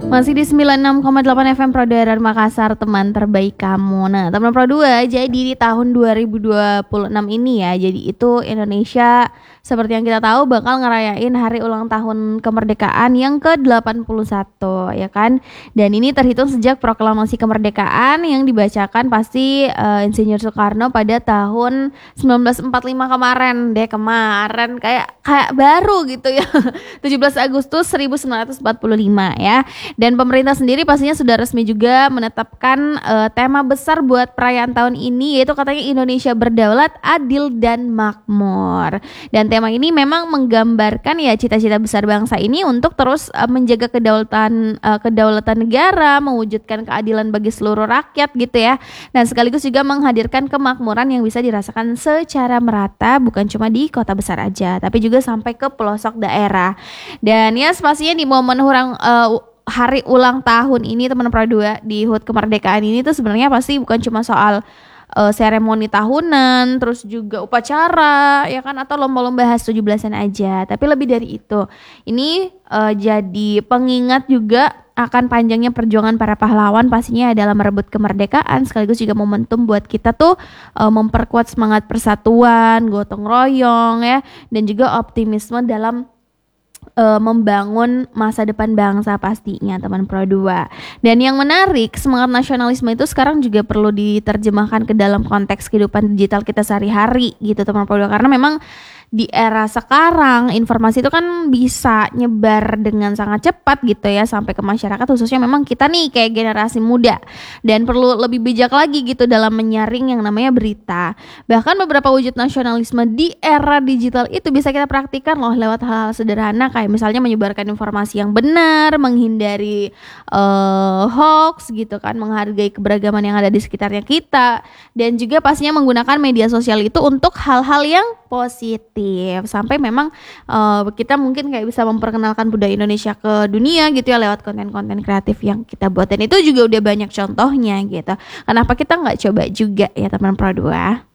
Masih di 96,8 FM Pro Daerah Makassar, teman terbaik kamu. Nah, teman Pro 2, jadi di tahun 2026 ini ya, jadi itu Indonesia seperti yang kita tahu bakal ngerayain hari ulang tahun kemerdekaan yang ke-81 ya kan. Dan ini terhitung sejak proklamasi kemerdekaan yang dibacakan pasti Insinyur Soekarno pada tahun 1945 kemarin kayak baru gitu ya. 17 Agustus 1945 ya. Dan pemerintah sendiri pastinya sudah resmi juga menetapkan tema besar buat perayaan tahun ini, yaitu katanya Indonesia berdaulat, adil dan makmur. Dan tema ini memang menggambarkan ya cita-cita besar bangsa ini untuk terus menjaga kedaulatan negara, mewujudkan keadilan bagi seluruh rakyat gitu ya. Dan sekaligus juga menghadirkan kemakmuran yang bisa dirasakan secara merata, bukan cuma di kota besar aja, tapi juga sampai ke pelosok daerah. Dan ya pastinya di momen hari ulang tahun ini teman Pro 2 di HUT kemerdekaan ini tuh sebenarnya pasti bukan cuma soal seremoni tahunan, terus juga upacara ya kan, atau lomba-lomba khas 17-an aja, tapi lebih dari itu. Ini jadi pengingat juga akan panjangnya perjuangan para pahlawan pastinya dalam merebut kemerdekaan, sekaligus juga momentum buat kita tuh memperkuat semangat persatuan, gotong royong ya, dan juga optimisme dalam membangun masa depan bangsa pastinya teman Pro 2. Dan yang menarik, semangat nasionalisme itu sekarang juga perlu diterjemahkan ke dalam konteks kehidupan digital kita sehari-hari gitu teman Pro 2, karena memang di era sekarang informasi itu kan bisa nyebar dengan sangat cepat gitu ya sampai ke masyarakat, khususnya memang kita nih kayak generasi muda, dan perlu lebih bijak lagi gitu dalam menyaring yang namanya berita. Bahkan beberapa wujud nasionalisme di era digital itu bisa kita praktikkan loh lewat hal-hal sederhana, kayak misalnya menyebarkan informasi yang benar, menghindari hoax gitu kan, menghargai keberagaman yang ada di sekitarnya kita, dan juga pastinya menggunakan media sosial itu untuk hal-hal yang positif, sampai memang kita mungkin kayak bisa memperkenalkan budaya Indonesia ke dunia gitu ya lewat konten-konten kreatif yang kita buat, dan itu juga udah banyak contohnya gitu. Kenapa kita nggak coba juga ya teman Pro 2?